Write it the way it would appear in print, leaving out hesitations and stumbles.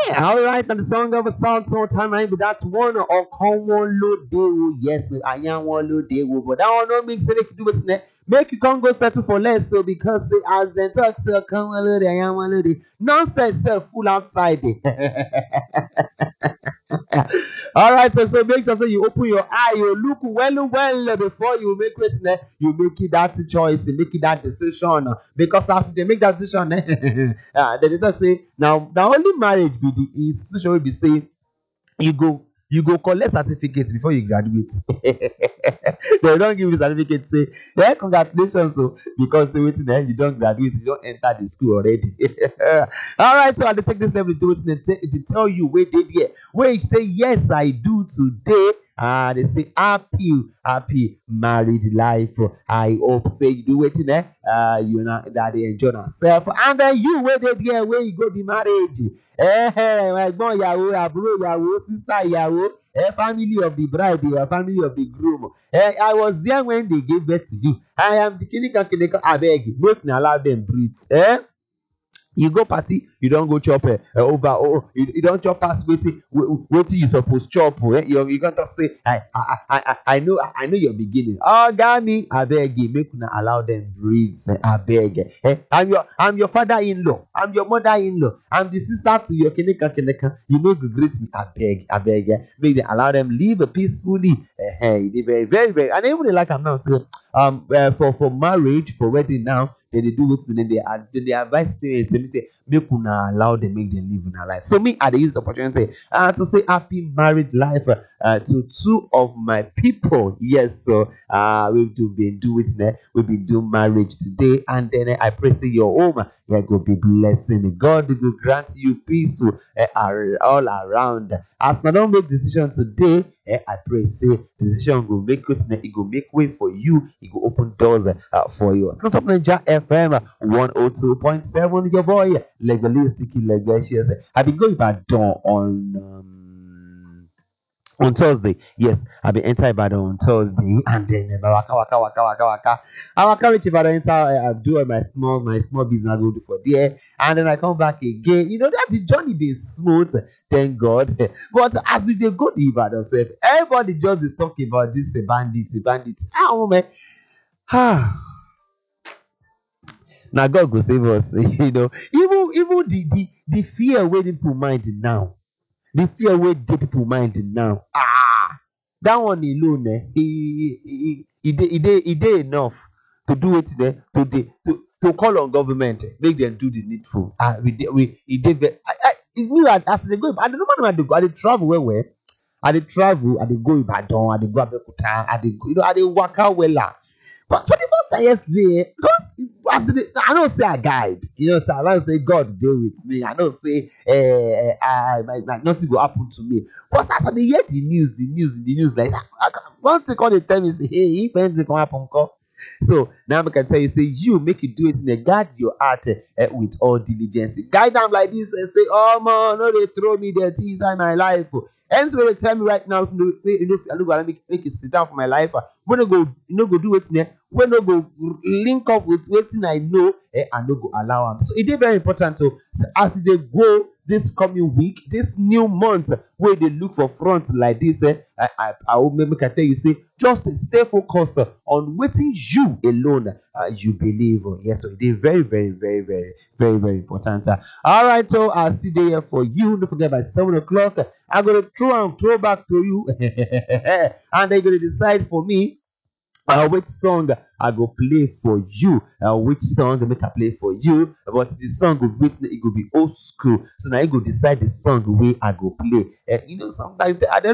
All right, and the song of a song, so time I be that one or come one load day. Yes, I am one load day, but that one don't make sense to do it next. Make you can't go settle for less, so because as they talk, so come one load, I am one load day. Nonsense, full outside. All right, so make sure you open your eye, you look well before you make it. You make it that choice, you make it that decision. Because after they make that decision, they don't say now only marriage be the institution will be saying you go collect certificates before you graduate. They don't give you certificate say yeah congratulations so because waiting there you don't graduate you don't enter the school already. All right, so I take this every to tell you where they there where you say yes I do today. They say happy married life. I hope say you do it you know that they enjoy yourself and then you where they there where you go the marriage my boy yahoo bro yahoo sister yahoo family of the bride family of the groom I was there when they gave birth to you. I am the kinika abeg make na allow them breathe you go party you don't go chop over you don't chop pass wetin you suppose chop you gonna say I know your beginning gami abeg make una allow them breathe abeg I'm your father-in-law I'm your mother-in-law I'm the sister to your kineka you no go greet me abeg make dem allow them live peacefully e dey very and even like am now say for marriage for wedding now they do wetin they advise parents say make una allow them make them live una life. So me I dey use the opportunity to say happy married life to two of my people. Yes, so we've been doing it. We've been doing marriage today, and then I pray say your home go be blessing. God will grant you peace all around. As I don't make decision today, I pray say the decision will make it go make way for you. It go open doors for you. Start up Ninja FM 102.7. Your boy legalistic legacious. I've been going back down on Thursday. Yes, I've been enter Ibadan on Thursday, and then waka. I waka reach Ibadan enter. I do my small business I go do for there, and then I come back again. You know that the journey been smooth, thank God. But as we dey go to Ibadan, everybody just dey talk about this bandits. Man, now God go save us. You know, even the fear wey people mind now. The fear wey dey people mind now. That one alone, e dey enough to do it there to call on government, make them do the needful. E dey very. As they go, I don't know when I dey travel well. I dey travel, I dey go Ibadan, I dey go Abeokuta, I dey waka wella. But for the most time yesterday, I don't say I guide. So I don't say God deal with me. I don't say nothing will happen to me. But after they hear the news, like one thing all the time is, hey, if anything can happen, so now I can tell you, say you make you do it in a guard your heart with all diligence. Guide them like this and say, oh man, no, they throw me their things inside my life. And so they tell me right now, if I look make it sit down for my life. When I go, go do it there. When I go link up with waiting, I know and no go allow them. So it is very important to as they go this coming week, this new month, where they look for front like this. I will make I tell you, say just stay focused on waiting you alone. You believe. Yes, so it is very important. All right, so I'll see there for you. Don't forget by 7 o'clock. I'm gonna throw back to you, and they're gonna decide for me. Which song I go play for you? Which song make I play for you? But the song will wait, it will be old school. So now you go decide the song way I go play. Sometimes I don't